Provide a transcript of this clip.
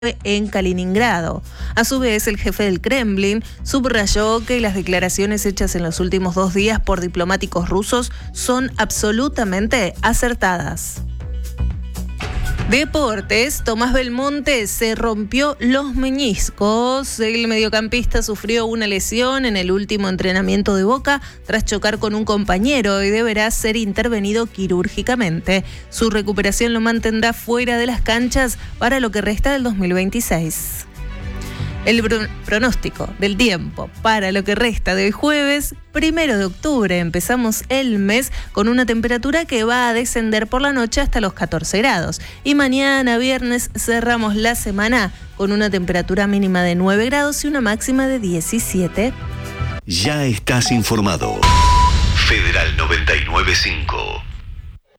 en Kaliningrado. A su vez, el jefe del Kremlin subrayó que las declaraciones hechas en los últimos 2 días por diplomáticos rusos son absolutamente acertadas. Deportes, Tomás Belmonte se rompió los meñiscos. El mediocampista sufrió una lesión en el último entrenamiento de Boca tras chocar con un compañero y deberá ser intervenido quirúrgicamente. Su recuperación lo mantendrá fuera de las canchas para lo que resta del 2026. El pronóstico del tiempo para lo que resta de hoy jueves, 1 de octubre. Empezamos el mes con una temperatura que va a descender por la noche hasta los 14 grados. Y mañana, viernes, cerramos la semana con una temperatura mínima de 9 grados y una máxima de 17. Ya estás informado. Federal 99.5.